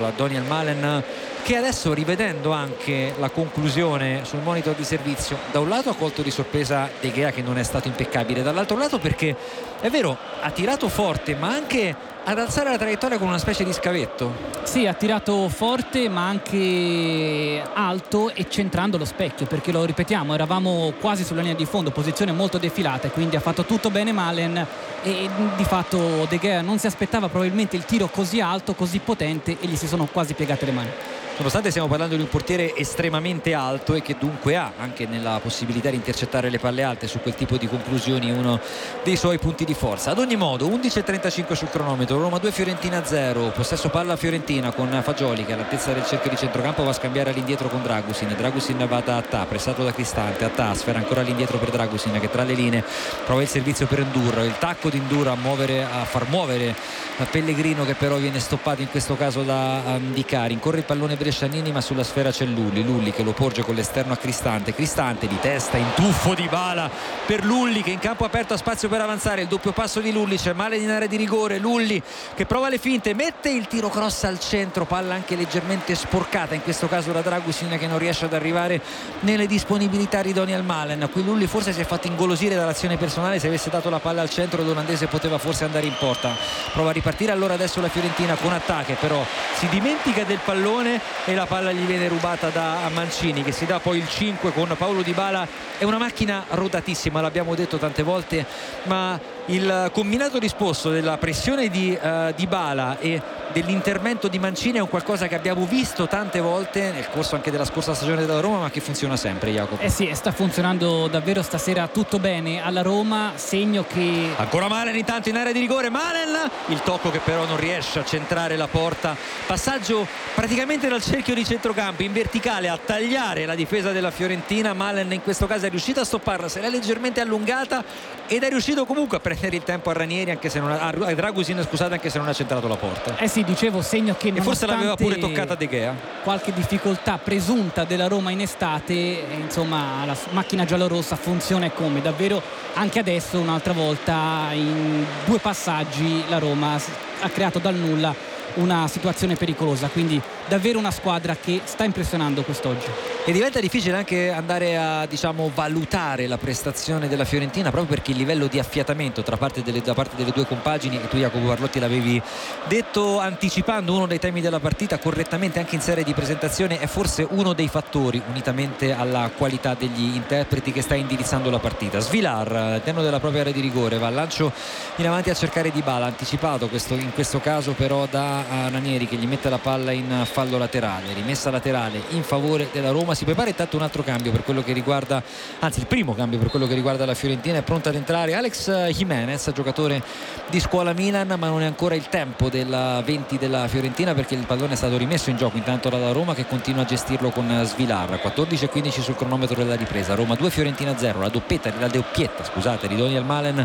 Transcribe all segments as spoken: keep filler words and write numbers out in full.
Daniel Malen, che adesso, rivedendo anche la conclusione sul monitor di servizio, da un lato ha colto di sorpresa De Gea, che non è stato impeccabile, dall'altro lato perché è vero, ha tirato forte ma anche ad alzare la traiettoria con una specie di scavetto. Sì, ha tirato forte ma anche alto e centrando lo specchio, perché lo ripetiamo, eravamo quasi sulla linea di fondo, posizione molto defilata, quindi ha fatto tutto bene Malen, e di fatto De Gea non si aspettava probabilmente il tiro così alto, così potente, e gli si sono quasi piegate le mani. Nonostante stiamo parlando di un portiere estremamente alto e che dunque ha anche nella possibilità di intercettare le palle alte, su quel tipo di conclusioni uno dei suoi punti di forza. Ad ogni modo, undici e trentacinque sul cronometro, Roma due Fiorentina zero, possesso palla Fiorentina con Fagioli che all'altezza del cerchio di centrocampo va a scambiare all'indietro con Dragusin. Dragusin va da Attà, pressato da Cristante, Attà sfera ancora all'indietro per Dragusin che tra le linee prova il servizio per Indura, il tacco di Indura a, muovere, a far muovere Pellegrino, che però viene stoppato in questo caso da um, Di Cari. Incorre il pallone Brescianini, ma sulla sfera c'è Lulli, Lulli che lo porge con l'esterno a Cristante, Cristante di testa in tuffo di Bala per Lulli che in campo aperto ha spazio per avanzare, il doppio passo di Lulli, c'è Malen in area di rigore, Lulli che prova le finte, mette il tiro cross al centro, palla anche leggermente sporcata in questo caso da Dragusin, che non riesce ad arrivare nelle disponibilità di Daniel Malen. Qui Lulli forse si è fatto ingolosire dall'azione personale, se avesse dato la palla al centro l'olandese poteva forse andare in porta. Prova a ripartire allora adesso la Fiorentina con Attà, però si dimentica del pallone e la palla gli viene rubata da Mancini, che si dà poi il cinque con Paulo Dybala. È una macchina rodatissima, l'abbiamo detto tante volte, ma il combinato disposto della pressione di uh, Dybala e dell'intervento di Mancini è un qualcosa che abbiamo visto tante volte nel corso anche della scorsa stagione della Roma, ma che funziona sempre, Jacopo. Eh sì, sta funzionando davvero stasera tutto bene alla Roma, segno che... Ancora Malen intanto in area di rigore, Malen, il tocco che però non riesce a centrare la porta, passaggio praticamente dal cerchio di centrocampo in verticale a tagliare la difesa della Fiorentina. Malen in questo caso è riuscito a stopparla, se l'è leggermente allungata ed è riuscito comunque a prendere il tempo a Ranieri, anche se non ha, a Dragusin scusate, anche se non ha centrato la porta. Eh sì, dicevo, segno che e forse l'aveva pure toccata De Gea, qualche difficoltà presunta della Roma in estate, insomma la macchina giallorossa funziona e come, davvero anche adesso un'altra volta in due passaggi la Roma ha creato dal nulla una situazione pericolosa, quindi davvero una squadra che sta impressionando quest'oggi. E diventa difficile anche andare a, diciamo, valutare la prestazione della Fiorentina, proprio perché il livello di affiatamento tra parte delle, da parte delle due compagini, e tu Jacopo Parlotti l'avevi detto anticipando uno dei temi della partita correttamente anche in serie di presentazione, è forse uno dei fattori, unitamente alla qualità degli interpreti, che sta indirizzando la partita. Svilar all'interno della propria area di rigore va al lancio in avanti a cercare Dybala, anticipato questo, in questo caso però da Ranieri, che gli mette la palla in fallo laterale, rimessa laterale in favore della Roma. Si prepara intanto un altro cambio per quello che riguarda, anzi il primo cambio per quello che riguarda la Fiorentina, è pronta ad entrare Alex Jimenez, giocatore di scuola Milan, ma non è ancora il tempo della venti della Fiorentina, perché il pallone è stato rimesso in gioco intanto dalla Roma, che continua a gestirlo con Svilar. Quattordici e quindici sul cronometro della ripresa, Roma due Fiorentina zero, la doppietta, la doppietta scusate di Daniel Malen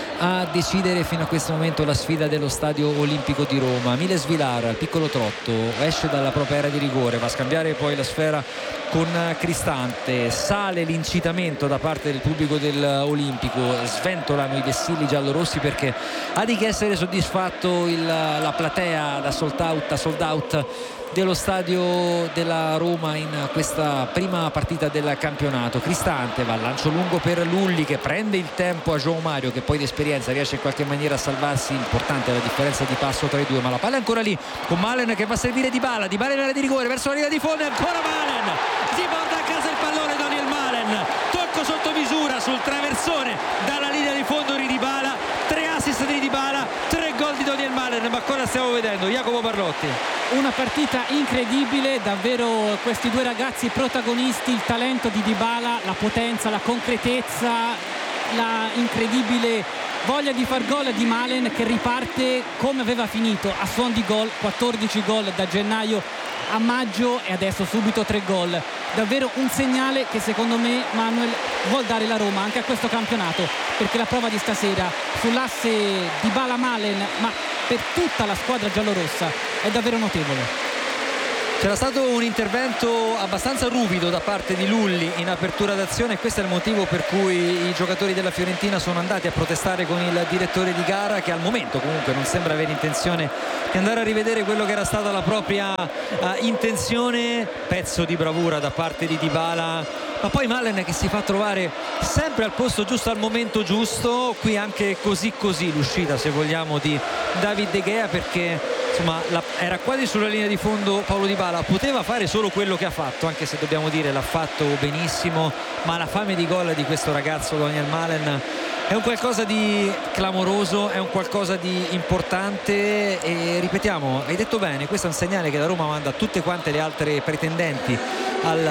a decidere fino a questo momento la sfida dello Stadio Olimpico di Roma. Mile Svilar, piccolo trotto, esce dalla propria area di rigore, va a scambiare poi la sfera con Cristante, sale l'incitamento da parte del pubblico dell'Olimpico, sventolano i vessilli giallorossi, perché ha di che essere soddisfatto il, la platea da sold out, da sold out dello stadio della Roma in questa prima partita del campionato. Cristante va al lancio lungo per Lulli, che prende il tempo a João Mario, che poi di esperienza riesce in qualche maniera a salvarsi. Importante la differenza di passo tra i due, ma la palla è ancora lì con Malen che va a servire Dybala, Dybala in area di rigore verso la linea di fondo, ancora Malen, si porta a casa il pallone Daniel Malen, tocco sotto misura sul traversone dalla linea di fondo di Dybala, tre assist di Dybala, tre gol di Daniel Malen. Ma cosa stiamo vedendo, Jacopo Parlotti? Una partita incredibile, davvero questi due ragazzi protagonisti, il talento di Dybala, la potenza, la concretezza, la incredibile voglia di far gol di Malen, che riparte come aveva finito, a suon di gol, quattordici gol da gennaio a maggio e adesso subito tre gol. Davvero un segnale che secondo me Manuel vuol dare la Roma anche a questo campionato, perché la prova di stasera sull'asse Dybala-Malen, ma per tutta la squadra giallorossa, è davvero notevole. C'era stato un intervento abbastanza ruvido da parte di Lulli in apertura d'azione e questo è il motivo per cui i giocatori della Fiorentina sono andati a protestare con il direttore di gara, che al momento comunque non sembra avere intenzione di andare a rivedere quello che era stata la propria uh, intenzione. Pezzo di bravura da parte di Dybala, ma poi Malen che si fa trovare sempre al posto giusto al momento giusto. Qui anche così così l'uscita, se vogliamo, di David De Gea, perché insomma la, era quasi sulla linea di fondo Paulo Dybala, poteva fare solo quello che ha fatto, anche se dobbiamo dire l'ha fatto benissimo, ma la fame di gol di questo ragazzo Daniel Malen è un qualcosa di clamoroso, è un qualcosa di importante e ripetiamo, hai detto bene, questo è un segnale che la Roma manda a tutte quante le altre pretendenti al,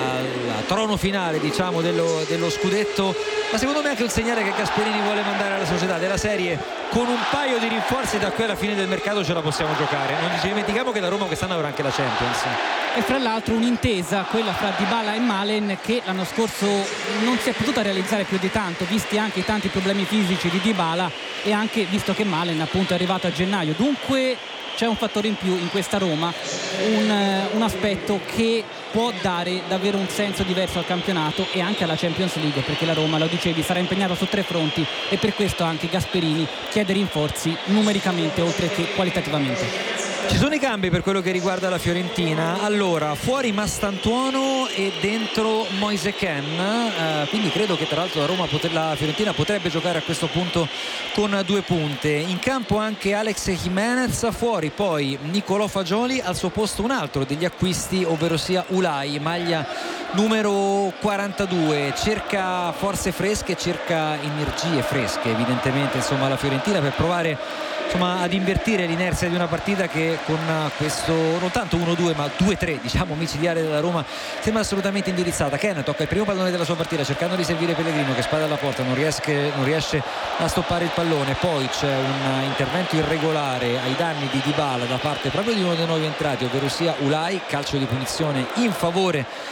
al trono finale, diciamo, dello, dello scudetto, ma secondo me è anche un segnale che Gasperini vuole mandare alla società della serie: con un paio di rinforzi da qui alla fine del mercato ce la possiamo giocare. Non ci dimentichiamo che la Roma quest'anno avrà anche la Champions. E fra l'altro un'intesa, quella fra Dybala e Malen, che l'anno scorso non si è potuta realizzare più di tanto, visti anche i tanti problemi fisici di Dybala e anche visto che Malen appunto è arrivato a gennaio. Dunque c'è un fattore in più in questa Roma, un, un aspetto che può dare davvero un senso diverso al campionato e anche alla Champions League, perché la Roma, lo dicevi, sarà impegnata su tre fronti e per questo anche Gasperini chiede rinforzi numericamente oltre che qualitativamente. Ci sono i cambi per quello che riguarda la Fiorentina. Allora, fuori Mastantuono e dentro Moise Kean, eh, quindi credo che tra l'altro la Roma poter, la Fiorentina potrebbe giocare a questo punto con due punte. In campo anche Alex Jimenez, fuori poi Nicolò Fagioli, al suo posto un altro degli acquisti, ovvero sia Ulai, maglia numero quarantadue. Cerca forze fresche, cerca energie fresche evidentemente, insomma, la Fiorentina, per provare insomma ad invertire l'inerzia di una partita che con questo non tanto uno due ma due tre, diciamo, micidiale della Roma sembra assolutamente indirizzata. Kean tocca il primo pallone della sua partita cercando di servire Pellegrino, che spada alla porta, non riesce, non riesce a stoppare il pallone. Poi c'è un intervento irregolare ai danni di Dybala da parte proprio di uno dei nuovi entrati, ovvero sia Ulai. Calcio di punizione in favore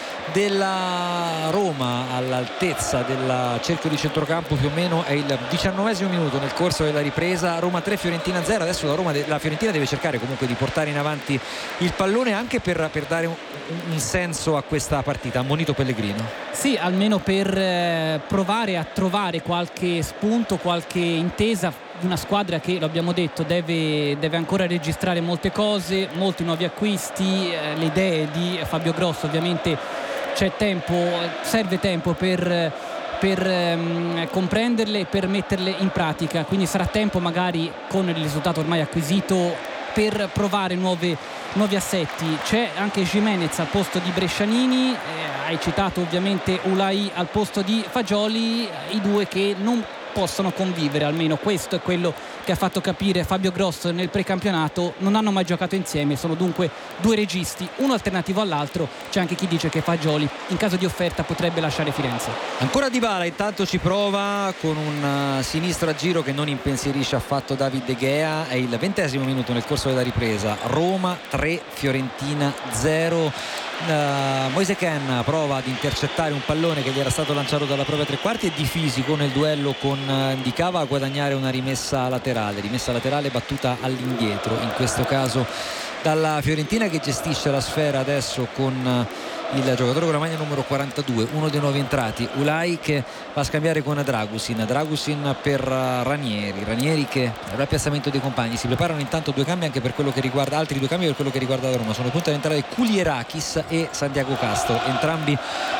della Roma all'altezza del cerchio di centrocampo, più o meno è il diciannovesimo minuto nel corso della ripresa. Roma tre, Fiorentina zero. Adesso la, Roma, la Fiorentina deve cercare comunque di portare in avanti il pallone, anche per, per dare un, un senso a questa partita. Ammonito Pellegrino. Sì, almeno per eh, provare a trovare qualche spunto, qualche intesa di una squadra che, lo abbiamo detto, deve, deve ancora registrare molte cose, molti nuovi acquisti, eh, le idee di Fabio Grosso ovviamente c'è tempo, serve tempo per, per um, comprenderle e per metterle in pratica, quindi sarà tempo magari con il risultato ormai acquisito per provare nuove, nuovi assetti. C'è anche Jimenez al posto di Brescianini, eh, hai citato ovviamente Ulai al posto di Fagioli, i due che non possono convivere, almeno questo è quello che ha fatto capire Fabio Grosso nel precampionato. Non hanno mai giocato insieme, sono dunque due registi, uno alternativo all'altro. C'è anche chi dice che Fagioli in caso di offerta potrebbe lasciare Firenze. Ancora Dybala intanto ci prova con un uh, sinistro a giro che non impensierisce affatto David De Gea. È il ventesimo minuto nel corso della ripresa. Roma tre, Fiorentina zero. Uh, Moise Kean prova ad intercettare un pallone che gli era stato lanciato dalla propria tre quarti e di fisico nel duello con uh, Ndicava a guadagnare una rimessa laterale rimessa laterale battuta all'indietro, in questo caso dalla Fiorentina, che gestisce la sfera adesso con uh, il giocatore con la maglia numero quarantadue, uno dei nuovi entrati, Ulai, che va a scambiare con Dragusin Dragusin per uh, Ranieri Ranieri che avrà il piazzamento dei compagni. Si preparano intanto due cambi anche per quello che riguarda altri due cambi per quello che riguarda la Roma. Sono punti ad entrare Kulierakis e Santiago Castro, entrambi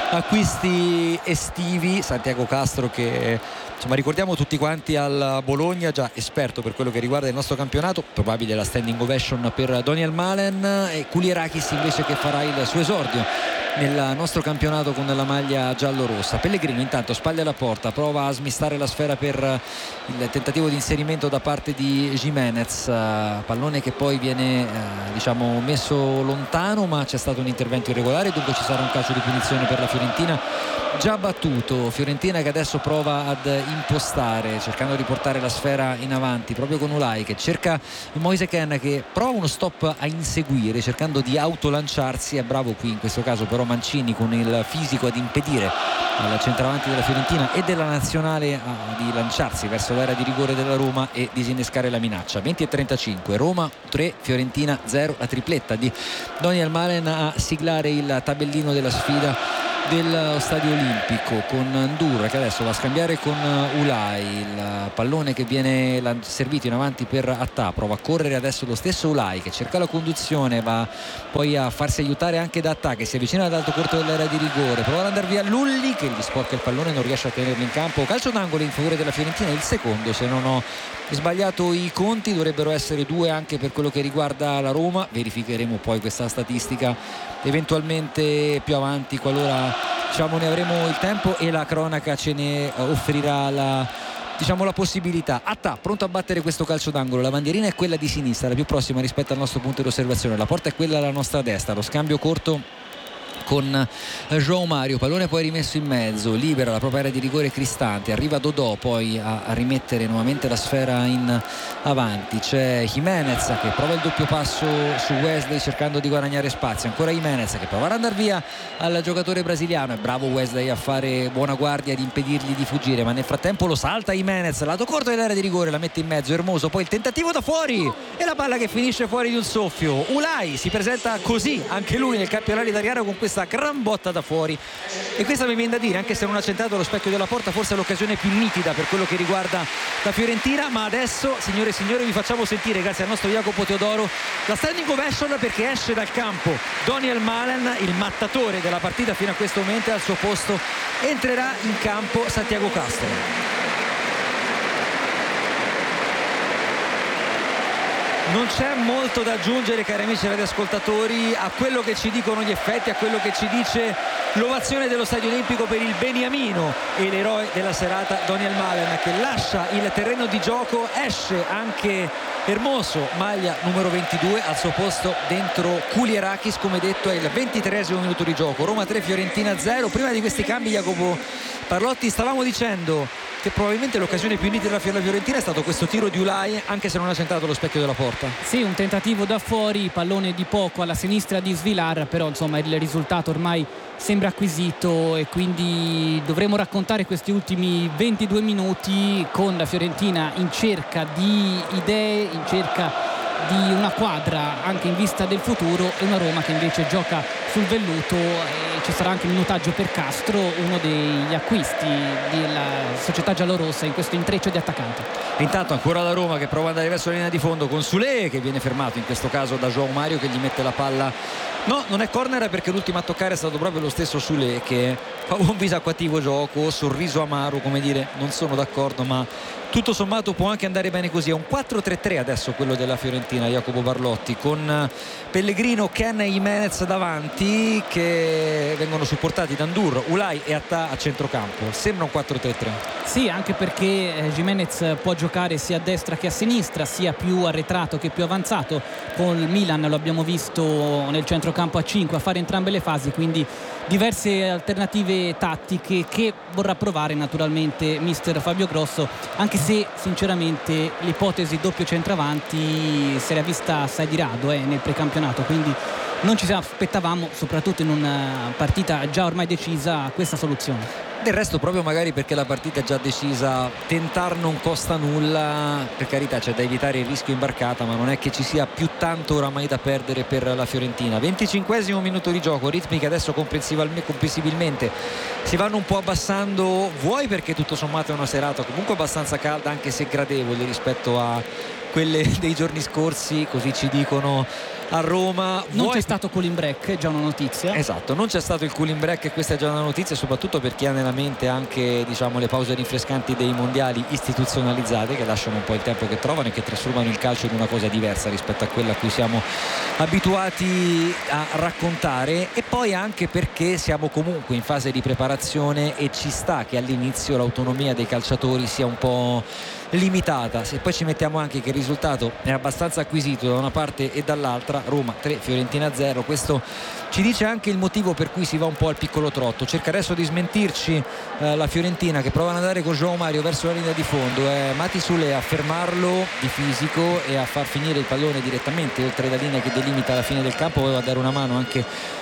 acquisti estivi. Santiago Castro che, insomma, ricordiamo tutti quanti al Bologna, già esperto per quello che riguarda il nostro campionato, probabile la standing ovation per Daniel Malen, e Kulierakis invece che farà il suo esordio nel nostro campionato con la maglia giallo-rossa. Pellegrino intanto spalla alla porta, prova a smistare la sfera per il tentativo di inserimento da parte di Jimenez, pallone che poi viene eh, diciamo messo lontano, ma c'è stato un intervento irregolare, dunque ci sarà un calcio di punizione per la Fiorentina già battuto. Fiorentina che adesso prova ad impostare, cercando di portare la sfera in avanti proprio con Ulai, che cerca Moise Kean, che prova uno stop a inseguire cercando di autolanciarsi. È bravo qui in questo caso però però Mancini con il fisico ad impedire al centravanti della Fiorentina e della Nazionale a, di lanciarsi verso l'area di rigore della Roma e disinnescare la minaccia. Venti e trentacinque, Roma tre, Fiorentina zero, la tripletta di Daniel Malen a siglare il tabellino della sfida dello Stadio Olimpico, con Ndour che adesso va a scambiare con Ulai, il pallone che viene servito in avanti per Attà, prova a correre adesso lo stesso Ulai che cerca la conduzione, va poi a farsi aiutare anche da Attà che si avvicina all'alto corto dell'area di rigore, prova ad andare via Lulli che gli sporca il pallone, non riesce a tenerlo in campo, calcio d'angolo in favore della Fiorentina, il secondo se non ho sbagliato i conti, dovrebbero essere due anche per quello che riguarda la Roma, verificheremo poi questa statistica eventualmente più avanti qualora diciamo ne avremo il tempo e la cronaca ce ne offrirà la, diciamo, la possibilità. Attà pronto a battere questo calcio d'angolo, la bandierina è quella di sinistra, la più prossima rispetto al nostro punto di osservazione, la porta è quella alla nostra destra, lo scambio corto con João Mario, pallone poi rimesso in mezzo, libera la propria area di rigore Cristante, arriva Dodò poi a, a rimettere nuovamente la sfera in avanti, c'è Jimenez che prova il doppio passo su Wesley cercando di guadagnare spazio, ancora Jimenez che prova ad andare via al giocatore brasiliano, è bravo Wesley a fare buona guardia, ad impedirgli di fuggire, ma nel frattempo lo salta Jimenez, lato corto dell'area di rigore, la mette in mezzo, Hermoso, poi il tentativo da fuori e la palla che finisce fuori di un soffio. Ulai si presenta così anche lui nel campionato italiano con questa gran botta da fuori e questa mi viene da dire, anche se non ha centrato lo specchio della porta, forse è l'occasione più nitida per quello che riguarda la Fiorentina. Ma adesso, signore e signori, vi facciamo sentire, grazie al nostro Jacopo Teodoro, la standing ovation perché esce dal campo Daniel Malen, il mattatore della partita fino a questo momento, e al suo posto entrerà in campo Santiago Castro. Non c'è molto da aggiungere, cari amici radioascoltatori, a quello che ci dicono gli effetti, a quello che ci dice l'ovazione dello Stadio Olimpico per il beniamino e l'eroe della serata Daniel Malen, che lascia il terreno di gioco. Esce anche Hermoso, maglia numero ventidue, al suo posto dentro Kulierakis, come detto è il ventitreesimo minuto di gioco. Roma tre, Fiorentina zero. Prima di questi cambi, Jacopo Parlotti, stavamo dicendo che probabilmente l'occasione più nitida della Fiorentina è stato questo tiro di Ulai, anche se non ha centrato lo specchio della porta. Sì, un tentativo da fuori, pallone di poco alla sinistra di Svilar, però insomma il risultato ormai sembra acquisito e quindi dovremo raccontare questi ultimi ventidue minuti con la Fiorentina in cerca di idee, in cerca di una quadra anche in vista del futuro, e una Roma che invece gioca sul velluto. E ci sarà anche il minutaggio per Castro, uno degli acquisti della società giallorossa in questo intreccio di attaccanti. Intanto ancora la Roma che prova ad andare verso la linea di fondo con Sule, che viene fermato in questo caso da João Mario, che gli mette la palla. No, non è corner, perché l'ultimo a toccare è stato proprio lo stesso Sule, che fa un viso acquativo gioco, sorriso amaro, come dire non sono d'accordo, ma tutto sommato può anche andare bene così. È un quattro tre tre adesso quello della Fiorentina, Jacopo Barlotti, con Pellegrino, Ken e Jimenez davanti, che vengono supportati da Ndour, Ulai e Attà a centrocampo. Sembra un quattro tre tre. Sì, anche perché Jimenez può giocare sia a destra che a sinistra, sia più arretrato che più avanzato. Con il Milan lo abbiamo visto nel centrocampo a cinque a fare entrambe le fasi, quindi diverse alternative tattiche che vorrà provare naturalmente mister Fabio Grosso, anche se sinceramente l'ipotesi doppio centravanti si era vista assai di rado eh, nel precampionato, quindi non ci aspettavamo, soprattutto in una partita già ormai decisa, questa soluzione. Del resto, proprio magari perché la partita è già decisa, tentar non costa nulla. Per carità, c'è da evitare il rischio imbarcata, ma non è che ci sia più tanto oramai da perdere per la Fiorentina. venticinquesimo minuto di gioco, ritmi che adesso comprensibilmente si vanno un po' abbassando, vuoi perché tutto sommato è una serata comunque abbastanza calda, anche se gradevole rispetto a quelle dei giorni scorsi, così ci dicono a Roma. Non Vuoi... c'è stato cooling break, è già una notizia. Esatto, non c'è stato il cooling break e questa è già una notizia, soprattutto per chi ha nella mente anche, diciamo, le pause rinfrescanti dei mondiali istituzionalizzate, che lasciano un po' il tempo che trovano e che trasformano il calcio in una cosa diversa rispetto a quella a cui siamo abituati a raccontare. E poi anche perché siamo comunque in fase di preparazione e ci sta che all'inizio l'autonomia dei calciatori sia un po' limitata. Se poi ci mettiamo anche che il risultato è abbastanza acquisito da una parte e dall'altra, Roma tre, Fiorentina zero, questo ci dice anche il motivo per cui si va un po' al piccolo trotto. Cerca adesso di smentirci eh, la Fiorentina, che prova ad andare con João Mario verso la linea di fondo, è Mati Sule a fermarlo di fisico e a far finire il pallone direttamente oltre la linea che delimita la fine del campo. Voleva dare una mano anche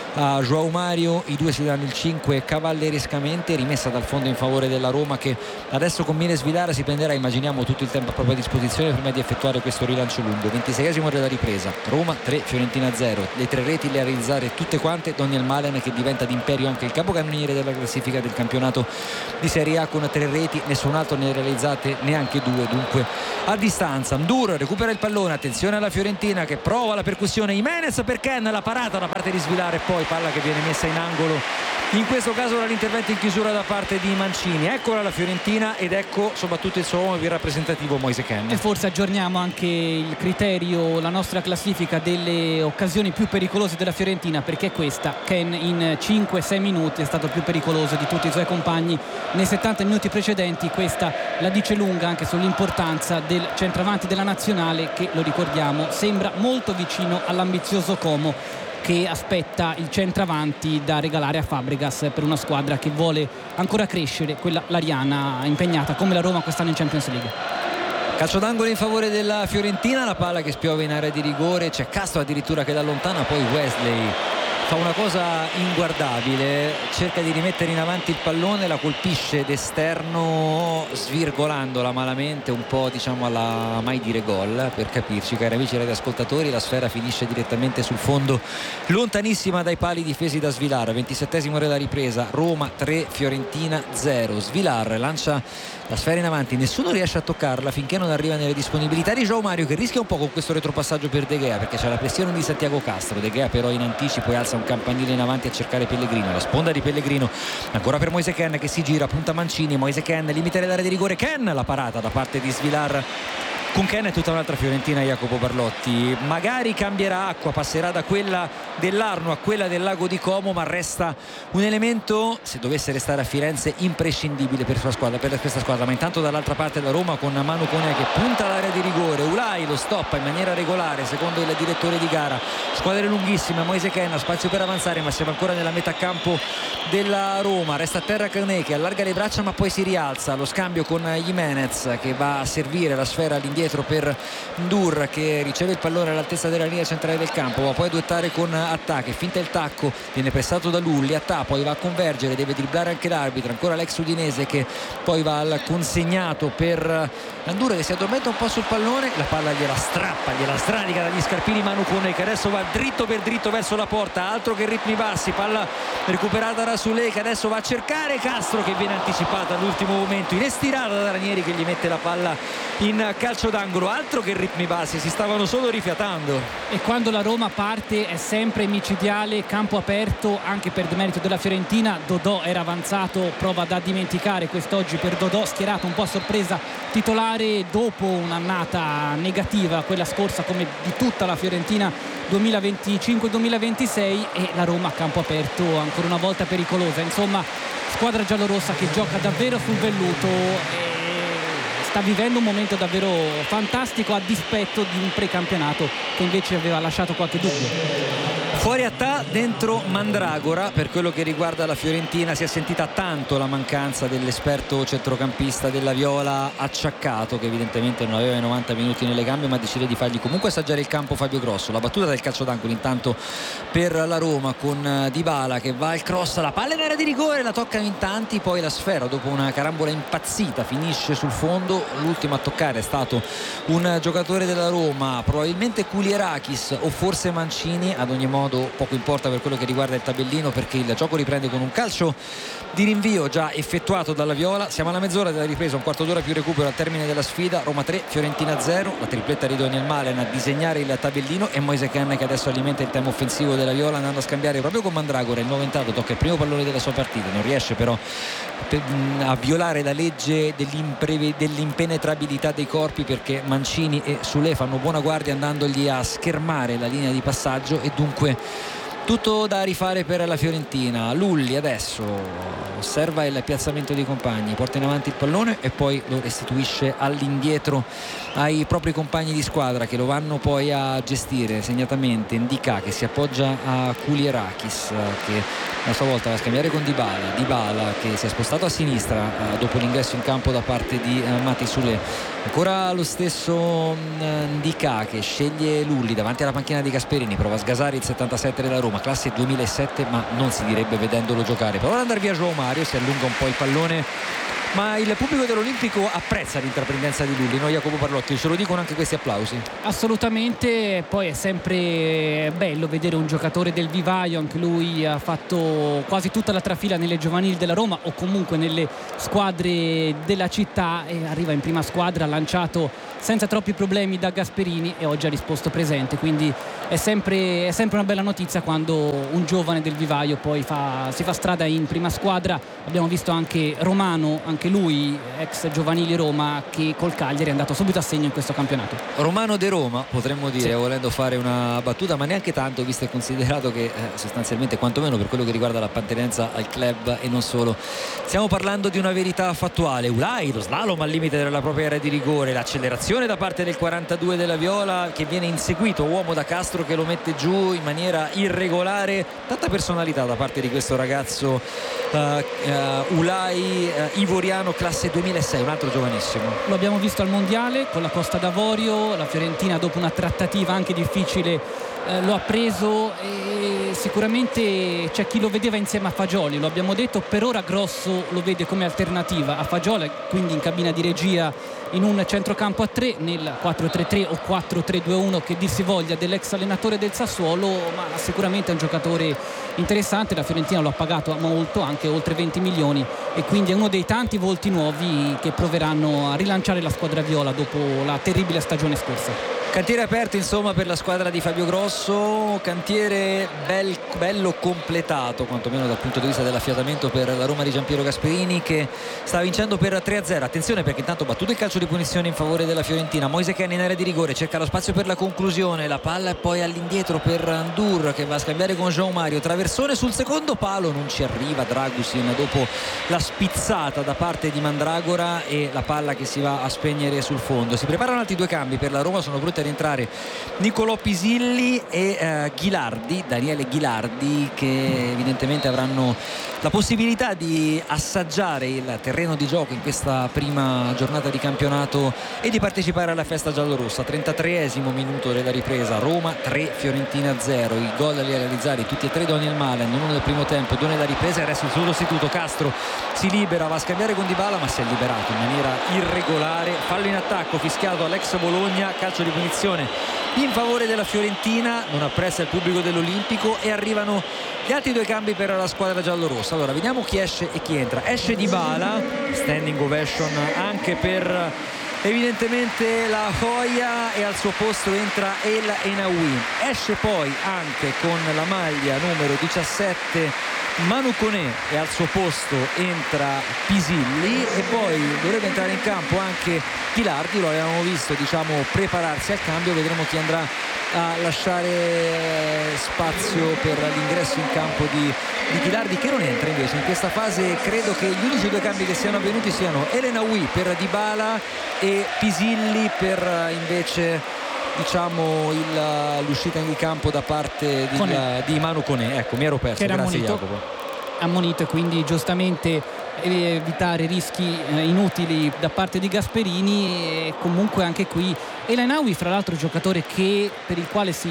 a João Mario, i due si danno il cinque cavallerescamente, rimessa dal fondo in favore della Roma, che adesso con Mires Vilar si prenderà, immaginiamo, tutto il tempo a propria disposizione prima di effettuare questo rilancio lungo. ventiseiesimo della ripresa, Roma tre, Fiorentina zero, le tre reti le a realizzare tutte quante Daniel Malen, che diventa d'imperio anche il capocannoniere della classifica del campionato di Serie A con tre reti, nessun altro ne ha realizzate neanche due, dunque a distanza. Ndur recupera il pallone, attenzione alla Fiorentina che prova la percussione, Jimenez per Ken, la parata da parte di Svilar e poi palla che viene messa in angolo, in questo caso dall'intervento in chiusura da parte di Mancini. Eccola la Fiorentina ed ecco soprattutto il suo uomo più rappresentativo, Moise Kean. E forse aggiorniamo anche il criterio, la nostra classifica delle occasioni più pericolose della Fiorentina, perché questa, Kean in cinque sei minuti è stato più pericoloso di tutti i suoi compagni nei settanta minuti precedenti. Questa la dice lunga anche sull'importanza del centravanti della nazionale, che, lo ricordiamo, sembra molto vicino all'ambizioso Como, che aspetta il centravanti da regalare a Fabregas per una squadra che vuole ancora crescere, quella lariana, impegnata come la Roma quest'anno in Champions League. Calcio d'angolo in favore della Fiorentina, la palla che spiove in area di rigore, c'è Castro addirittura che la allontana, poi Wesley fa una cosa inguardabile, cerca di rimettere in avanti il pallone, la colpisce d'esterno svirgolandola malamente, un po' diciamo alla mai dire gol, per capirci, cari amici e radioascoltatori. La sfera finisce direttamente sul fondo, lontanissima dai pali difesi da Svilar. ventisettesimo della ripresa, Roma tre, Fiorentina zero. Svilar lancia la sfera in avanti, nessuno riesce a toccarla finché non arriva nelle disponibilità di João Mario, che rischia un po' con questo retropassaggio per De Gea, perché c'è la pressione di Santiago Castro. De Gea però in anticipo e alza un campanile in avanti a cercare Pellegrino, la sponda di Pellegrino ancora per Moise Kean, che si gira, punta Mancini, Moise Kean, limite dell'area di rigore, Kean, la parata da parte di Svilar. Con Kean è tutta un'altra Fiorentina, Jacopo Barlotti, magari cambierà acqua, passerà da quella dell'Arno a quella del lago di Como, ma resta un elemento, se dovesse restare a Firenze, imprescindibile per, sua squadra, per questa squadra. Ma intanto dall'altra parte la Roma con Manu Koné che punta all'area di rigore, Ulai lo stoppa in maniera regolare secondo il direttore di gara. Squadre lunghissime, Moise Kean, spazio per avanzare, ma siamo ancora nella metà campo della Roma, resta a terra Koné che allarga le braccia ma poi si rialza, lo scambio con Jimenez che va a servire la sfera all'indietro per Ndur, che riceve il pallone all'altezza della linea centrale del campo, va poi a duettare con Attà che finta il tacco, viene pressato da Lulli, Attà poi va a convergere, deve dribblare anche l'arbitro, ancora l'ex udinese che poi va al consegnato per Ndur che si addormenta un po' sul pallone, la palla gliela strappa, gliela sdranica dagli scarpini Manu Koné, che adesso va dritto per dritto verso la porta, altro che ritmi bassi, palla recuperata da Sule che adesso va a cercare Castro, che viene anticipata all'ultimo momento in estirata da Ranieri, che gli mette la palla in calcio d'angolo, altro che ritmi bassi, si stavano solo rifiatando. E quando la Roma parte è sempre micidiale, campo aperto anche per demerito della Fiorentina. Dodò era avanzato, prova da dimenticare quest'oggi per Dodò, schierato un po' a sorpresa titolare dopo un'annata negativa, quella scorsa, come di tutta la Fiorentina duemilaventicinque duemilaventisei, e la Roma a campo aperto ancora una volta pericolosa. Insomma, squadra giallorossa che gioca davvero sul velluto e sta vivendo un momento davvero fantastico, a dispetto di un precampionato che invece aveva lasciato qualche dubbio. Fuori Attà, dentro Mandragora. Per quello che riguarda la Fiorentina, si è sentita tanto la mancanza dell'esperto centrocampista della Viola, Acciaccato, che evidentemente non aveva i novanta minuti nelle gambe, ma decide di fargli comunque assaggiare il campo Fabio Grosso. La battuta del calcio d'angolo intanto per la Roma con Dybala che va al cross, la palla in area di rigore, la toccano in tanti, poi la sfera dopo una carambola impazzita finisce sul fondo. L'ultimo a toccare è stato un giocatore della Roma, probabilmente Kulierakis o forse Mancini, ad ogni modo poco importa per quello che riguarda il tabellino, perché il gioco riprende con un calcio di rinvio già effettuato dalla Viola. Siamo alla mezz'ora della ripresa, un quarto d'ora più recupero al termine della sfida. Roma tre, Fiorentina zero, la tripletta di Daniel Malen a disegnare il tabellino e Moise Kean che adesso alimenta il tema offensivo della Viola, andando a scambiare proprio con Mandragora, il nuovo entrato, tocca il primo pallone della sua partita, non riesce però a violare la legge dell'impenetrabilità dei corpi, perché Mancini e Sule fanno buona guardia andandogli a schermare la linea di passaggio, e dunque tutto da rifare per la Fiorentina. Lulli adesso osserva il piazzamento dei compagni, porta in avanti il pallone e poi lo restituisce all'indietro ai propri compagni di squadra, che lo vanno poi a gestire, segnatamente Ndicà che si appoggia a Kulierakis, che a sua volta va a scambiare con Dybala. Dybala che si è spostato a sinistra eh, dopo l'ingresso in campo da parte di eh, Mati Sule. Ancora lo stesso Ndicà che sceglie Lulli davanti alla panchina di Gasperini, prova a sgasare il settantasette della Roma. Roma, classe duemilasette, ma non si direbbe vedendolo giocare. Prova ad andare via João Mario, si allunga un po' il pallone, ma il pubblico dell'Olimpico apprezza l'intraprendenza di Lulli, no Jacopo Parlotti? Ce lo dicono anche questi applausi. Assolutamente, poi è sempre bello vedere un giocatore del vivaio, anche lui ha fatto quasi tutta la trafila nelle giovanili della Roma o comunque nelle squadre della città, e arriva in prima squadra, ha lanciato senza troppi problemi da Gasperini e oggi ha risposto presente, quindi è sempre, è sempre una bella notizia quando un giovane del vivaio poi fa, si fa strada in prima squadra. Abbiamo visto anche Romano, anche lui ex giovanili Roma, che col Cagliari è andato subito a segno in questo campionato. Romano de Roma, potremmo dire, sì, volendo fare una battuta, ma neanche tanto, visto e considerato che eh, sostanzialmente, quantomeno per quello che riguarda l'appartenenza al club e non solo, stiamo parlando di una verità fattuale. Ulai, lo slalom al limite della propria area di rigore, l'accelerazione da parte del quarantadue della Viola, che viene inseguito uomo da Castro, che lo mette giù in maniera irregolare. Tanta personalità da parte di questo ragazzo uh, uh, Ulai, uh, ivoriano, classe duemilasei, un altro giovanissimo. Lo abbiamo visto al mondiale con la Costa d'Avorio, la Fiorentina dopo una trattativa anche difficile eh, lo ha preso, e sicuramente c'è chi lo vedeva insieme a Fagioli, lo abbiamo detto. Per ora Grosso lo vede come alternativa a Fagioli, quindi in cabina di regia in un centrocampo a tre, nel quattro tre tre o quattro tre due uno che dir si voglia dell'ex allenatore del Sassuolo, ma sicuramente è un giocatore interessante. La Fiorentina lo ha pagato molto, anche oltre venti milioni, e quindi è uno dei tanti volti nuovi che proveranno a rilanciare la squadra viola dopo la terribile stagione scorsa. Cantiere aperto insomma per la squadra di Fabio Grosso, cantiere bel, bello completato quantomeno dal punto di vista dell'affiatamento per la Roma di Giampiero Gasperini, che sta vincendo per tre a zero. Attenzione, perché intanto battuto il calcio di punizione in favore della Fiorentina. Moise Kean in area di rigore, cerca lo spazio per la conclusione, la palla è poi all'indietro per Ndur, che va a scambiare con João Mario, traversone sul secondo palo, non ci arriva Dragusin dopo la spizzata da parte di Mandragora e la palla che si va a spegnere sul fondo. Si preparano altri due cambi per la Roma, sono pronti a rientrare Nicolò Pisilli e eh, Ghilardi, Daniele Ghilardi, che evidentemente avranno la possibilità di assaggiare il terreno di gioco in questa prima giornata di campionato e di partecipare alla festa giallorossa. trentatreesimo minuto della ripresa, Roma tre, Fiorentina zero. I gol li a realizzare tutti e tre Daniel Malen, uno nel primo tempo, due nella ripresa, e adesso il suo sostituto Castro si libera, va a scambiare con Dybala, ma si è liberato in maniera irregolare. Fallo in attacco fischiato all'ex Bologna, calcio di punizione in favore della Fiorentina, non apprezza il pubblico dell'Olimpico, e arrivano gli altri due cambi per la squadra giallorossa. Allora vediamo chi esce e chi entra. Esce Dybala, standing ovation anche per evidentemente la Joya, e al suo posto entra El Enaoui. Esce poi anche con la maglia numero diciassette Manu Koné, e al suo posto entra Pisilli, e poi dovrebbe entrare in campo anche Ghilardi. Lo avevamo visto diciamo prepararsi al cambio, vedremo chi andrà a lasciare spazio per l'ingresso in campo di, di Ghilardi, che non entra invece in questa fase. Credo che gli unici due cambi che siano avvenuti siano El Enaoui per Dybala e Pisilli per invece diciamo il, l'uscita in campo da parte di, la, di Manu Koné. Ecco, mi ero perso, grazie ammonito, Jacopo. Ammonito, e quindi giustamente evitare rischi eh, inutili da parte di Gasperini. E comunque anche qui El Enaoui, fra l'altro giocatore che, per il quale si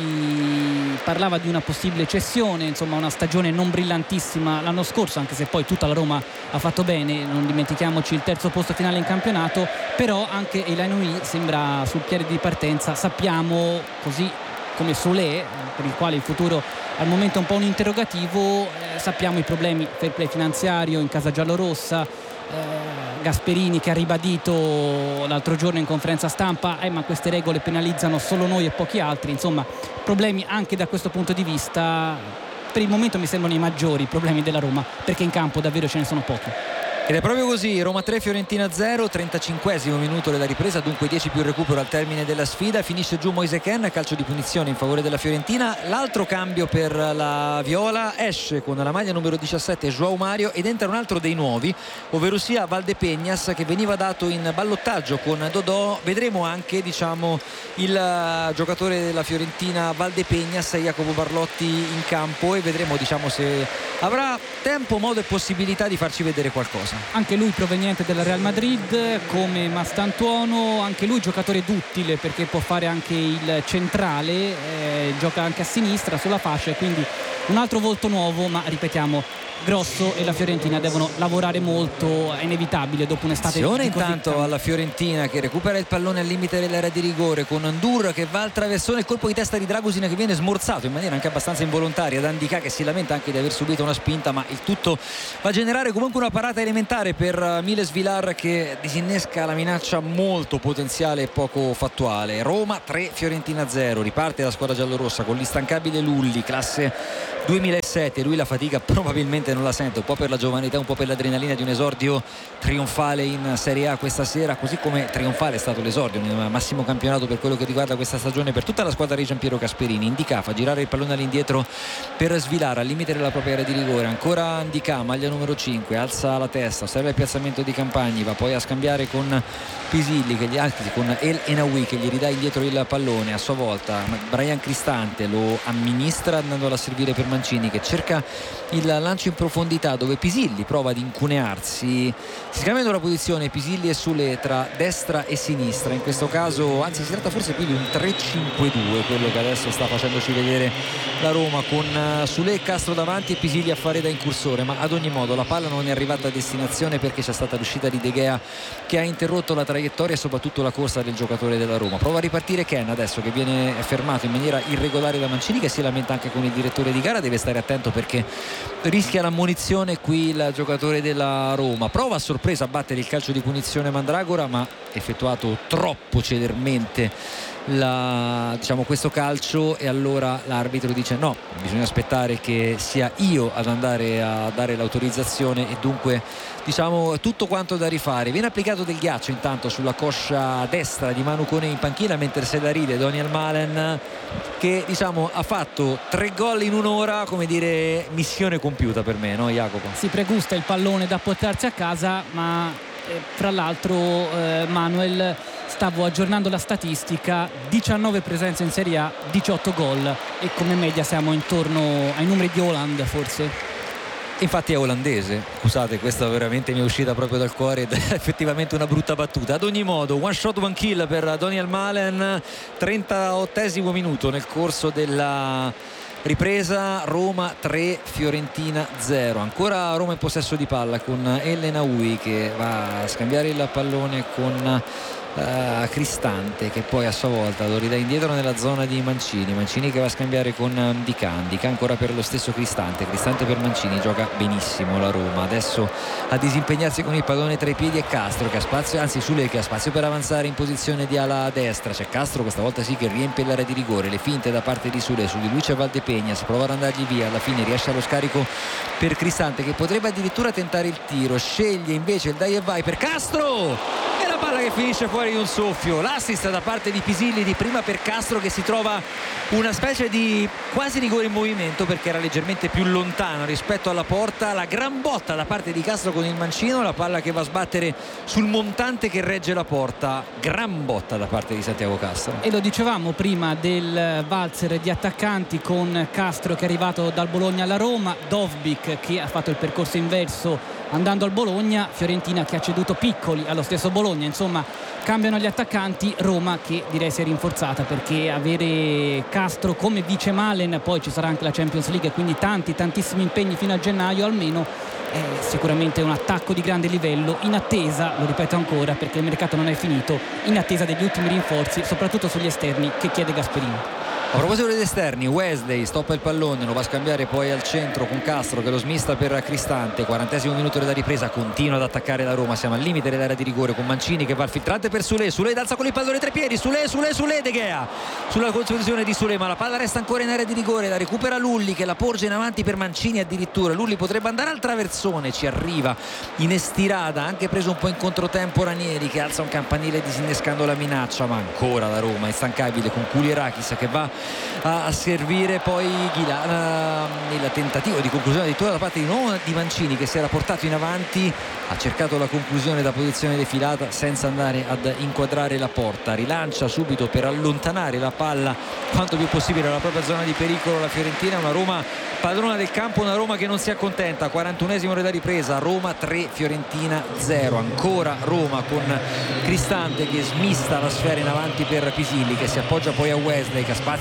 parlava di una possibile cessione, insomma una stagione non brillantissima l'anno scorso, anche se poi tutta la Roma ha fatto bene, non dimentichiamoci il terzo posto finale in campionato, però anche El Enaoui sembra sul piede di partenza. Sappiamo, così come Solé, per il quale il futuro al momento è un po' un interrogativo, eh, sappiamo i problemi fair play finanziario in casa giallorossa, eh, Gasperini che ha ribadito l'altro giorno in conferenza stampa eh, ma queste regole penalizzano solo noi e pochi altri. Insomma, problemi anche da questo punto di vista. Per il momento mi sembrano i maggiori problemi della Roma, perché in campo davvero ce ne sono pochi. Ed è proprio così, Roma tre, Fiorentina zero, trentacinquesimo minuto della ripresa, dunque dieci più il recupero al termine della sfida. Finisce giù Moise Kean, calcio di punizione in favore della Fiorentina. L'altro cambio per la Viola, esce con la maglia numero diciassette João Mario ed entra un altro dei nuovi, ovvero sia Valdepeñas, che veniva dato in ballottaggio con Dodò. Vedremo anche diciamo il giocatore della Fiorentina Valdepeñas, Jacopo Barlotti, in campo, e vedremo diciamo se avrà tempo, modo e possibilità di farci vedere qualcosa. Anche lui proveniente della Real Madrid, come Mastantuono, anche lui giocatore duttile perché può fare anche il centrale, eh, gioca anche a sinistra sulla fascia, e quindi un altro volto nuovo, ma ripetiamo, Grosso e la Fiorentina devono lavorare molto, è inevitabile dopo un'estate Attenzione di così intanto tanto. alla Fiorentina che recupera il pallone al limite dell'area di rigore con Ndur che va al traversone, il colpo di testa di Dragusin che viene smorzato in maniera anche abbastanza involontaria da Ndicà, che si lamenta anche di aver subito una spinta, ma il tutto va a generare comunque una parata elementare per Miles Vilar che disinnesca la minaccia molto potenziale e poco fattuale. Roma tre, Fiorentina zero, riparte la squadra giallorossa con l'instancabile Lulli, classe duemilasette, lui la fatica probabilmente non la sente, un po' per la giovanità, un po' per l'adrenalina di un esordio trionfale in Serie A questa sera, così come trionfale è stato l'esordio nel massimo campionato per quello che riguarda questa stagione per tutta la squadra di Giampiero Gasperini. Ndicà fa girare il pallone all'indietro per Svilare al limite della propria area di rigore, ancora Ndicà, maglia numero cinque, alza la testa, osserva il piazzamento di Campagni, va poi a scambiare con Pisilli che gli altri, con El Enaoui che gli ridà indietro il pallone, a sua volta Brian Cristante lo amministra andandolo a servire per Mancini che cerca il lancio in profondità dove Pisilli prova ad incunearsi, si scambiano la posizione Pisilli e Sule tra destra e sinistra, in questo caso anzi si tratta forse più di un tre cinque due quello che adesso sta facendoci vedere la Roma, con Sule e Castro davanti e Pisilli a fare da incursore, ma ad ogni modo la palla non è arrivata a destinazione perché c'è stata l'uscita di De Gea che ha interrotto la traiettoria e soprattutto la corsa del giocatore della Roma. Prova a ripartire Ken adesso che viene fermato in maniera irregolare da Mancini che si lamenta anche con il direttore di gara, deve stare attento perché rischia l'ammonizione qui il giocatore della Roma. Prova a sorpresa a battere il calcio di punizione Mandragora, ma effettuato troppo celermente la, diciamo, questo calcio, e allora l'arbitro dice no, bisogna aspettare che sia io ad andare a dare l'autorizzazione, e dunque diciamo tutto quanto da rifare. Viene applicato del ghiaccio intanto sulla coscia destra di Manu Koné in panchina, mentre se la ride Daniel Malen che diciamo ha fatto tre gol in un'ora, come dire missione compiuta per me, no Jacopo? Si pregusta il pallone da portarsi a casa, ma eh, fra l'altro eh, Manuel, stavo aggiornando la statistica, diciannove presenze in Serie A, diciotto gol, e come media siamo intorno ai numeri di Haaland forse. Infatti è olandese, scusate, questa veramente mi è uscita proprio dal cuore ed è effettivamente una brutta battuta. Ad ogni modo, one shot one kill per Daniel Malen, trentaottesimo minuto nel corso della ripresa. Roma tre, Fiorentina zero, ancora Roma in possesso di palla con El Enaoui che va a scambiare il pallone con Uh, Cristante che poi a sua volta lo ridà indietro nella zona di Mancini, Mancini che va a scambiare con Ndicà, Ndicà ancora per lo stesso Cristante, Cristante per Mancini, gioca benissimo la Roma. Adesso a disimpegnarsi con il pallone tra i piedi è Castro che ha spazio, anzi Sule che ha spazio per avanzare in posizione di ala destra, c'è Castro questa volta sì che riempie l'area di rigore, le finte da parte di Sule, su di lui c'è Valdepegna, si prova ad andargli via, alla fine riesce allo scarico per Cristante che potrebbe addirittura tentare il tiro, sceglie invece il dai e vai per Castro e la palla che finisce fuori di un soffio. L'assist da parte di Pisilli di prima per Castro che si trova una specie di quasi rigore in movimento perché era leggermente più lontano rispetto alla porta, la gran botta da parte di Castro con il mancino, la palla che va a sbattere sul montante che regge la porta, gran botta da parte di Santiago Castro. E lo dicevamo prima del valzer di attaccanti con Castro che è arrivato dal Bologna alla Roma, Dovbyk che ha fatto il percorso inverso andando al Bologna, Fiorentina che ha ceduto Piccoli allo stesso Bologna, insomma cambiano gli attaccanti, Roma che direi si è rinforzata perché avere Castro come vice Malen, poi ci sarà anche la Champions League e quindi tanti tantissimi impegni fino a gennaio almeno, è sicuramente un attacco di grande livello, in attesa, lo ripeto ancora perché il mercato non è finito, in attesa degli ultimi rinforzi soprattutto sugli esterni che chiede Gasperini. A proposito degli esterni, Wesley stoppa il pallone, lo va a scambiare poi al centro con Castro che lo smista per Cristante, quarantesimo minuto della ripresa, continua ad attaccare la Roma, siamo al limite dell'area di rigore con Mancini che va al filtrante per Sule, Sule alza con il pallone tra i piedi, Sule, Sule, Sule, De Gea sulla conclusione di Sule, ma la palla resta ancora in area di rigore, la recupera Lulli che la porge in avanti per Mancini addirittura, Lulli potrebbe andare al traversone, ci arriva in estirata, anche preso un po' in controtempo Ranieri che alza un campanile disinnescando la minaccia, ma ancora la Roma instancabile con Kulierakis che va a servire poi Ghilana, il tentativo di conclusione addirittura da parte di nuovo di Mancini che si era portato in avanti, ha cercato la conclusione da posizione defilata senza andare ad inquadrare la porta, rilancia subito per allontanare la palla quanto più possibile dalla propria zona di pericolo la Fiorentina, una Roma padrona del campo, una Roma che non si accontenta, quarantunesimo della ripresa, Roma tre, Fiorentina zero, ancora Roma con Cristante che smista la sfera in avanti per Pisilli che si appoggia poi a Wesley che ha spazio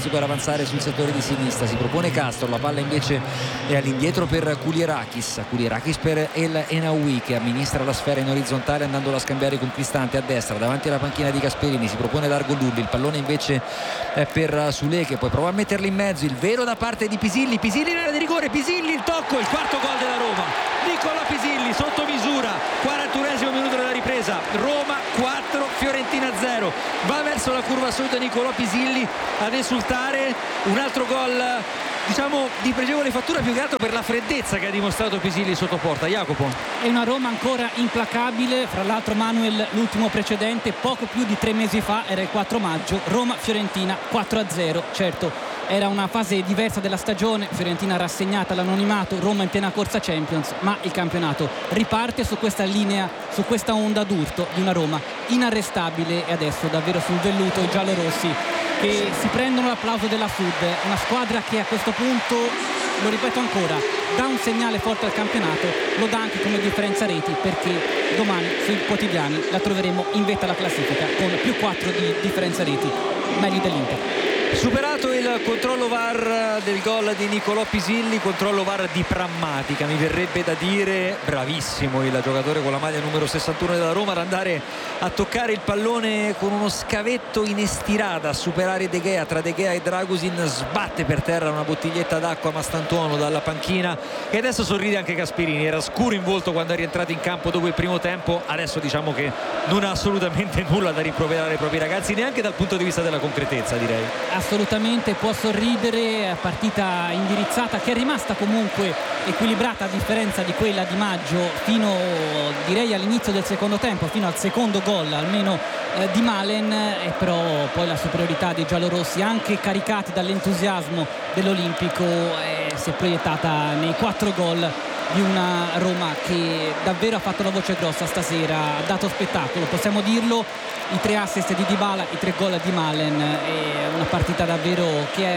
spazio per avanzare sul settore di sinistra, si propone Castro, la palla invece è all'indietro per Kulierakis, Kulierakis per El Enaoui che amministra la sfera in orizzontale andandola a scambiare con Cristante a destra, davanti alla panchina di Gasperini si propone largo Lulli, il pallone invece è per Sule che poi prova a metterlo in mezzo, il vero da parte di Pisilli, Pisilli in area di rigore, Pisilli il tocco, il quarto gol della Roma, Nicolò Pisilli sotto misura, quarantunesimo minuto della ripresa, Roma quattro, Fiorentina zero, va verso la curva sud Nicolò Pisilli ad esultare, un altro gol diciamo di pregevole fattura più che altro per la freddezza che ha dimostrato Pisilli sotto porta. Jacopo, è una Roma ancora implacabile, fra l'altro Manuel l'ultimo precedente poco più di tre mesi fa era il quattro maggio, Roma-Fiorentina quattro a zero, certo era una fase diversa della stagione, Fiorentina rassegnata all'anonimato, Roma in piena corsa Champions, ma il campionato riparte su questa linea, su questa onda d'urto di una Roma inarrestabile e adesso davvero sul velluto i giallorossi che si prendono l'applauso della Sud, una squadra che a questo punto, lo ripeto ancora, dà un segnale forte al campionato, lo dà anche come differenza reti perché domani sui quotidiani la troveremo in vetta alla classifica con più quattro di differenza reti, meglio dell'Inter. Superato il controllo V A R del gol di Nicolò Pisilli, controllo V A R di prammatica mi verrebbe da dire, bravissimo il giocatore con la maglia numero sessantuno della Roma ad andare a toccare il pallone con uno scavetto in estirata a superare De Gea, tra De Gea e Dragusin sbatte per terra una bottiglietta d'acqua Mastantuono dalla panchina e adesso sorride anche Gasperini, era scuro in volto quando è rientrato in campo dopo il primo tempo, adesso diciamo che non ha assolutamente nulla da rimproverare ai propri ragazzi neanche dal punto di vista della concretezza, direi. Assolutamente può sorridere, partita indirizzata che è rimasta comunque equilibrata a differenza di quella di maggio fino direi all'inizio del secondo tempo, fino al secondo gol almeno eh, di Malen, e però poi la superiorità dei giallorossi anche caricati dall'entusiasmo dell'Olimpico eh, si è proiettata nei quattro gol di una Roma che davvero ha fatto la voce grossa stasera, ha dato spettacolo, possiamo dirlo, i tre assist di Dybala, i tre gol di Malen, è una partita davvero che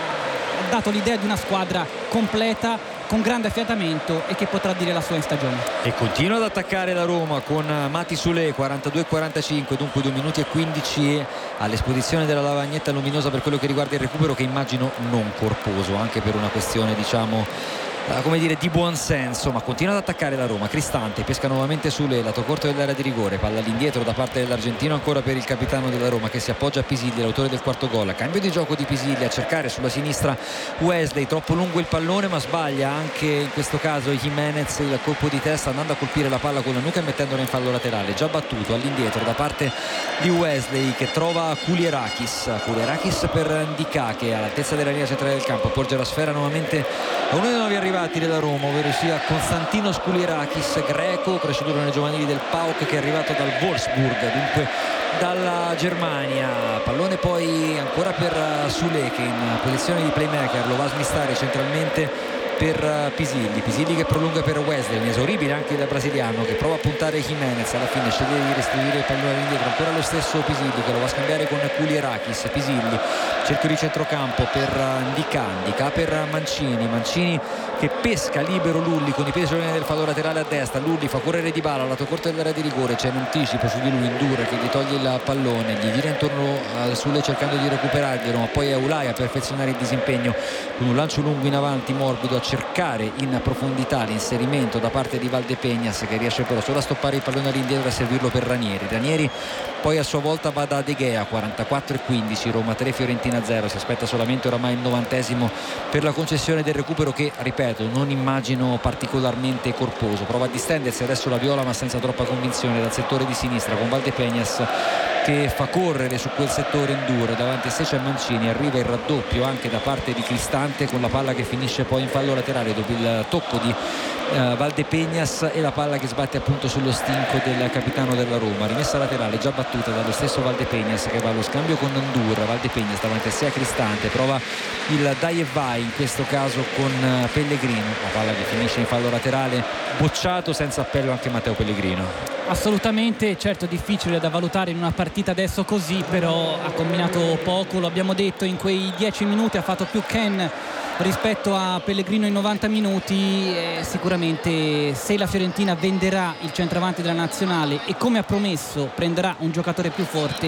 ha dato l'idea di una squadra completa con grande affiatamento e che potrà dire la sua in stagione. E continua ad attaccare la Roma con Mati Sule, quarantadue quarantacinque, dunque due minuti e quindici all'esposizione della lavagnetta luminosa per quello che riguarda il recupero, che immagino non corposo, anche per una questione diciamo come dire di buon senso, ma continua ad attaccare la Roma. Cristante pesca nuovamente Sule, lato corto dell'area di rigore, palla all'indietro da parte dell'argentino ancora per il capitano della Roma che si appoggia a Pisilli, l'autore del quarto gol, cambio di gioco di Pisilli a cercare sulla sinistra Wesley, troppo lungo il pallone ma sbaglia anche in questo caso Jimenez il colpo di testa andando a colpire la palla con la nuca e mettendola in fallo laterale, già battuto all'indietro da parte di Wesley che trova Kulierakis, Kulierakis per Ndicà che all'altezza della linea centrale del campo porge la sfera nuovamente a uno dei nuovi arrivati della Roma, ovvero sia Konstantinos Kulierakis, greco, cresciuto nei giovanili del P A O K, che è arrivato dal Wolfsburg, dunque dalla Germania. Pallone poi ancora per Sule che in posizione di playmaker lo va a smistare centralmente per Pisilli, Pisilli che prolunga per Wesley, inesauribile anche il brasiliano che prova a puntare Jimenez, alla fine sceglie di restituire il pallone all'indietro, ancora lo stesso Pisilli che lo va a scambiare con Kulierakis, Pisilli cerco di centrocampo per Ndicà, Ndicà per Mancini, Mancini che pesca libero Lulli con i piedi sulla linea del fallo laterale a destra, Lulli fa correre Dybala, lato corto dell'area di rigore, c'è un anticipo su di lui, Indura che gli toglie il pallone, gli gira intorno a Sule cercando di recuperarglielo, ma poi è Aulai a perfezionare il disimpegno con un lancio lungo in avanti morbido a cercare in profondità l'inserimento da parte di Valdepeñas che riesce però solo a stoppare il pallone all'indietro e a servirlo per Ranieri. Ranieri poi a sua volta va da De Gea, quarantaquattro e quindici, Roma tre Fiorentina zero, si aspetta solamente oramai il novantesimo per la concessione del recupero che, ripeto, non immagino particolarmente corposo. Prova a distendersi adesso la Viola ma senza troppa convinzione dal settore di sinistra con Valdepeñas che fa correre su quel settore Indura, davanti a sé c'è Mancini, arriva il raddoppio anche da parte di Cristante con la palla che finisce poi in fallo laterale dopo il tocco di uh, Valdepeñas e la palla che sbatte appunto sullo stinco del capitano della Roma, rimessa laterale già battuta dallo stesso Valdepeñas che va allo scambio con Indura, Valdepeñas davanti a sé a Cristante, prova il dai e vai in questo caso con uh, Pellegrino, la palla che finisce in fallo laterale, bocciato senza appello anche Matteo Pellegrino. Assolutamente, certo difficile da valutare in una partita adesso così, però ha combinato poco, lo abbiamo detto, in quei dieci minuti ha fatto più Ken rispetto a Pellegrino in novanta minuti. Eh, sicuramente se la Fiorentina venderà il centravanti della nazionale e come ha promesso prenderà un giocatore più forte,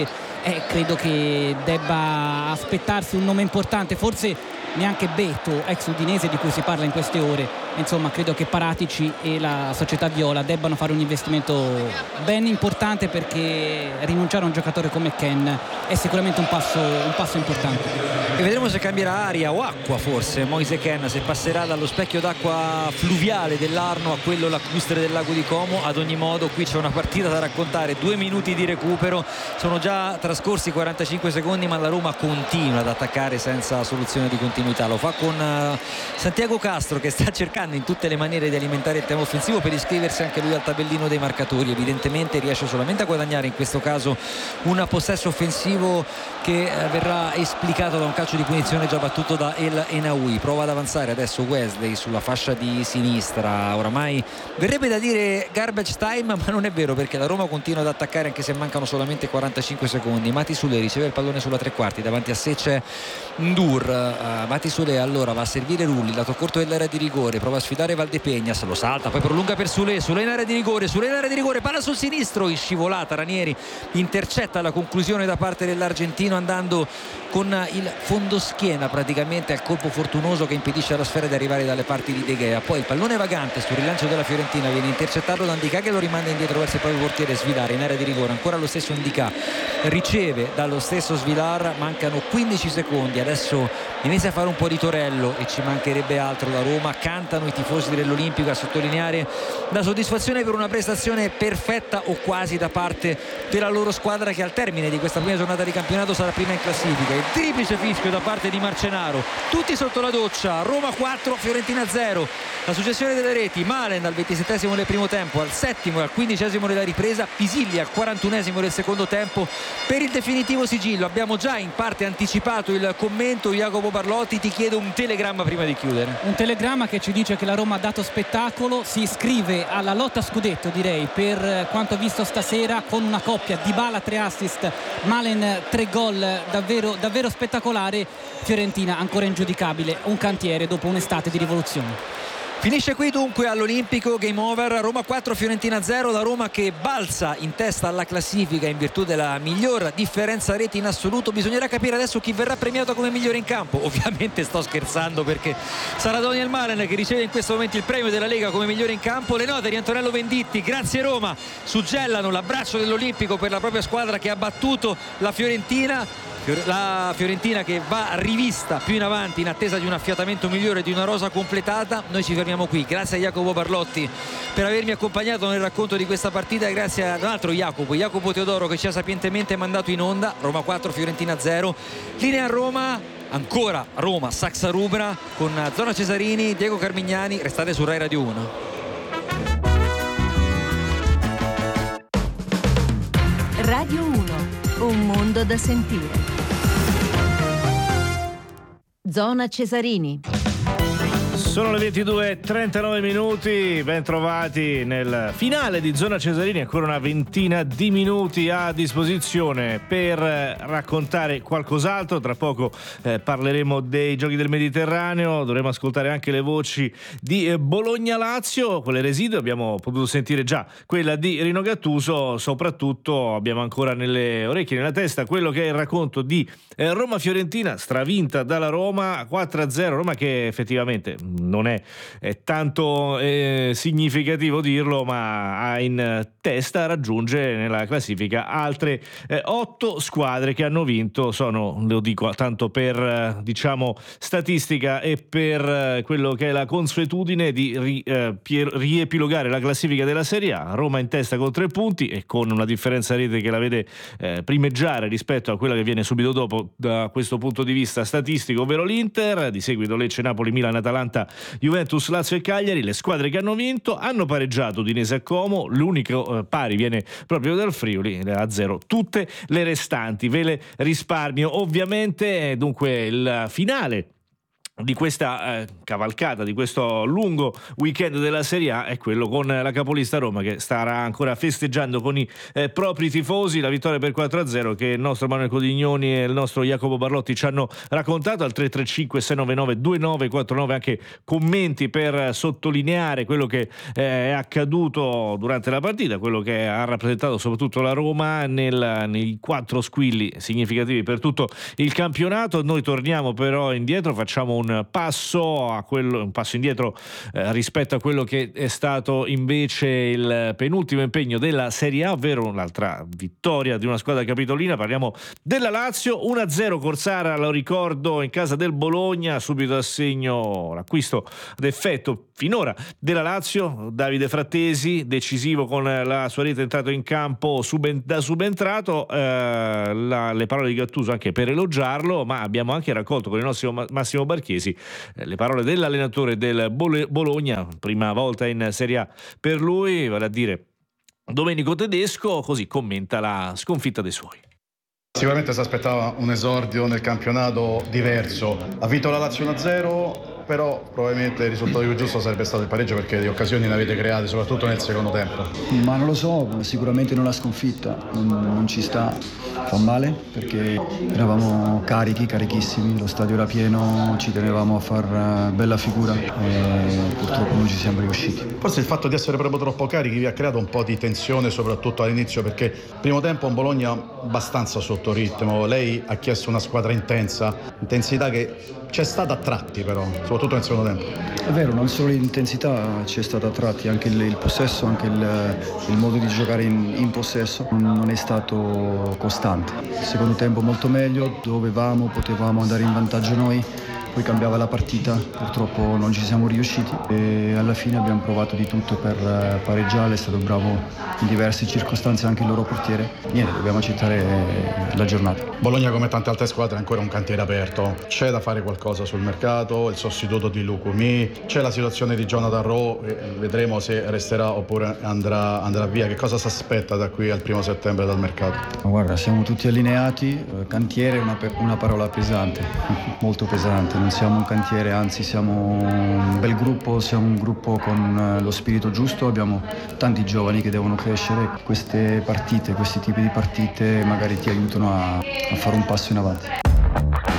eh, credo che debba aspettarsi un nome importante, forse neanche Beto, ex udinese di cui si parla in queste ore. Insomma, credo che Paratici e la società viola debbano fare un investimento ben importante, perché rinunciare a un giocatore come Ken è sicuramente un passo, un passo importante. E vedremo se cambierà aria o acqua, forse Moise Ken, se passerà dallo specchio d'acqua fluviale dell'Arno a quello lacustre del lago di Como. Ad ogni modo qui c'è una partita da raccontare, due minuti di recupero, sono già trascorsi quarantacinque secondi, ma la Roma continua ad attaccare senza soluzione di continuità. Lo fa con uh, Santiago Castro, che sta cercando in tutte le maniere di alimentare il tema offensivo per iscriversi anche lui al tabellino dei marcatori. Evidentemente riesce solamente a guadagnare in questo caso un possesso offensivo che uh, verrà esplicato da un calcio di punizione già battuto da El Enaoui. Prova ad avanzare adesso Wesley sulla fascia di sinistra, oramai verrebbe da dire garbage time, ma non è vero, perché la Roma continua ad attaccare anche se mancano solamente quarantacinque secondi. Mati Sule riceve il pallone sulla tre quarti, davanti a sé c'è Ndur. uh, Mati Sule allora va a servire Rulli, lato corto dell'area di rigore, prova a sfidare Valdepegnas, lo salta, poi prolunga per Sule, Sule in area di rigore, Sule in area di rigore, palla sul sinistro, in scivolata Ranieri intercetta la conclusione da parte dell'argentino, andando con il fondoschiena praticamente al colpo fortunoso che impedisce alla sfera di arrivare dalle parti di De Gea. Poi il pallone vagante sul rilancio della Fiorentina viene intercettato da Ndicà, che lo rimanda indietro verso il proprio portiere Svilar in area di rigore, ancora lo stesso Ndicà riceve dallo stesso Svilar, mancano quindici secondi, adesso inizia a fare un po' di torello e ci mancherebbe altro. La Roma, cantano i tifosi dell'Olimpico a sottolineare la soddisfazione per una prestazione perfetta o quasi da parte della loro squadra, che al termine di questa prima giornata di campionato sarà prima in classifica. Il triplice fischio da parte di Marcenaro, tutti sotto la doccia. Roma quattro, Fiorentina zero. La successione delle reti: Malen al ventisettesimo del primo tempo, al settimo e al quindicesimo della ripresa, Pisilli al quarantunesimo del secondo tempo per il definitivo sigillo. Abbiamo già in parte anticipato il commento. Jacopo Barlotti, ti chiedo un telegramma prima di chiudere. Un telegramma che ci dice che la Roma ha dato spettacolo, si iscrive alla lotta scudetto, direi, per quanto visto stasera, con una coppia: Dybala tre assist, Malen tre gol, davvero, davvero spettacolare. Fiorentina ancora ingiudicabile, un cantiere dopo un'estate di rivoluzione. Finisce qui dunque all'Olimpico, game over, Roma quattro, Fiorentina zero. La Roma che balza in testa alla classifica in virtù della miglior differenza reti in assoluto. Bisognerà capire adesso chi verrà premiato come migliore in campo. Ovviamente sto scherzando, perché sarà Daniel Malen che riceve in questo momento il premio della Lega come migliore in campo. Le note di Antonello Venditti, grazie Roma, suggellano l'abbraccio dell'Olimpico per la propria squadra che ha battuto la Fiorentina. La Fiorentina che va rivista più in avanti in attesa di un affiatamento migliore, di una rosa completata. Noi ci fermiamo qui, grazie a Jacopo Barlotti per avermi accompagnato nel racconto di questa partita, e grazie ad un altro Jacopo, Jacopo Teodoro, che ci ha sapientemente mandato in onda. Roma quattro, Fiorentina zero. Linea a Roma, ancora Roma, Saxa Rubra con Zona Cesarini, Diego Carmignani. Restate su Rai Radio uno. Radio uno, un mondo da sentire. Zona Cesarini. Sono le ventidue e trentanove minuti, ben trovati nel finale di Zona Cesarini, ancora una ventina di minuti a disposizione per raccontare qualcos'altro. Tra poco eh, parleremo dei Giochi del Mediterraneo, dovremo ascoltare anche le voci di eh, Bologna-Lazio, quelle residue abbiamo potuto sentire già quella di Rino Gattuso, soprattutto abbiamo ancora nelle orecchie, nella testa, quello che è il racconto di eh, Roma-Fiorentina, stravinta dalla Roma quattro a zero, Roma che effettivamente non è, è tanto eh, significativo dirlo, ma ha in testa, raggiunge nella classifica altre eh, otto squadre che hanno vinto. Sono, lo dico tanto per eh, diciamo statistica e per eh, quello che è la consuetudine di ri, eh, pier, riepilogare la classifica della Serie A. Roma in testa con tre punti e con una differenza rete che la vede eh, primeggiare rispetto a quella che viene subito dopo da questo punto di vista statistico, ovvero l'Inter. Di seguito Lecce, Napoli, Milan, Atalanta, Juventus, Lazio e Cagliari. Le squadre che hanno vinto hanno pareggiato Udinese e Como, l'unico eh, pari viene proprio dal Friuli a zero, tutte le restanti ve le risparmio ovviamente. Dunque il finale di questa eh, cavalcata, di questo lungo weekend della Serie A è quello con la capolista Roma, che starà ancora festeggiando con i eh, propri tifosi la vittoria per quattro a zero che il nostro Manuel Codignoni e il nostro Jacopo Barlotti ci hanno raccontato. Al tre tre cinque sei nove nove due nove quattro nove anche commenti per sottolineare quello che eh, è accaduto durante la partita, quello che ha rappresentato soprattutto la Roma nel, nei quattro squilli significativi per tutto il campionato. Noi torniamo però indietro, facciamo un un passo a quello, un passo indietro eh, rispetto a quello che è stato invece il penultimo impegno della Serie A, ovvero un'altra vittoria di una squadra capitolina. Parliamo della Lazio, uno a zero Corsara, lo ricordo, in casa del Bologna, subito a segno l'acquisto ad effetto finora della Lazio, Davide Frattesi decisivo con la sua rete entrato in campo suben- da subentrato, eh, la, le parole di Gattuso anche per elogiarlo, ma abbiamo anche raccolto con il nostro Massimo Barchiesi le parole dell'allenatore del Bologna, prima volta in Serie A per lui, vale a dire Domenico Tedesco, così commenta la sconfitta dei suoi. Sicuramente si aspettava un esordio nel campionato diverso, ha vinto la Lazio uno a zero, però probabilmente il risultato più giusto sarebbe stato il pareggio, perché di occasioni ne avete create soprattutto nel secondo tempo. Ma non lo so, sicuramente non la sconfitta, non, non ci sta, fa male perché eravamo carichi, carichissimi, lo stadio era pieno, ci tenevamo a far bella figura e purtroppo non ci siamo riusciti. Forse il fatto di essere proprio troppo carichi vi ha creato un po' di tensione soprattutto all'inizio, perché primo tempo un Bologna abbastanza sotto ritmo, lei ha chiesto una squadra intensa, intensità che c'è stata a tratti però, soprattutto nel secondo tempo. È vero, non solo l'intensità c'è stata a tratti, anche il, il possesso, anche il, il modo di giocare in, in possesso non, non è stato costante. Il secondo tempo molto meglio, dovevamo, potevamo andare in vantaggio noi, poi cambiava la partita, purtroppo non ci siamo riusciti e alla fine abbiamo provato di tutto per pareggiare, è stato bravo in diverse circostanze anche il loro portiere. Niente, dobbiamo accettare la giornata. Bologna, come tante altre squadre, è ancora un cantiere aperto, c'è da fare qualcosa sul mercato, il sostituto di Lukumi, c'è la situazione di Jonathan Rowe, vedremo se resterà oppure andrà, andrà via. Che cosa si aspetta da qui al primo settembre dal mercato? Ma guarda, siamo tutti allineati, cantiere è una, una parola pesante, molto pesante. Non siamo un cantiere, anzi siamo un bel gruppo, siamo un gruppo con lo spirito giusto, abbiamo tanti giovani che devono crescere. Queste partite, questi tipi di partite magari ti aiutano a, a fare un passo in avanti.